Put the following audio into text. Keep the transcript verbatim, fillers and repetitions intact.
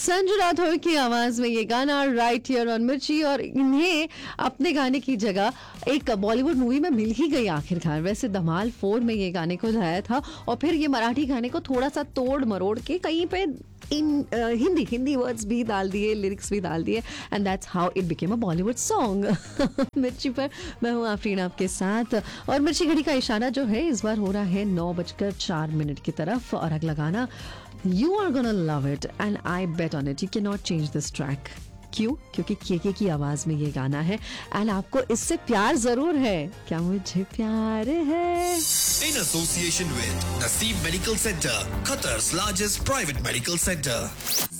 संजू राठौर की आवाज में ये गाना राइट हियर ऑन मिर्ची, और इन्हें अपने गाने की जगह एक बॉलीवुड मूवी में मिल ही गई आखिरकार। वैसे धमाल फोर में ये गाने को लाया था और फिर ये मराठी गाने को थोड़ा सा तोड़ मरोड़ के कहीं पे इन uh, हिंदी हिंदी वर्ड्स भी डाल दिए, लिरिक्स भी डाल दिए, and that's how it became a Bollywood song. मिर्ची पर मैं हूँ आफरीन आपके साथ, और मिर्ची घड़ी का इशारा जो है इस बार हो रहा है नौ बजकर चार मिनट की तरफ। और अगला गाना you are gonna love it and I bet on it, you can not change this track. क्यों? क्योंकि केके की आवाज में ये गाना है एंड आपको इससे प्यार जरूर है। क्या मुझे प्यार है? In association with Naseem Medical Center, Qatar's largest private medical center.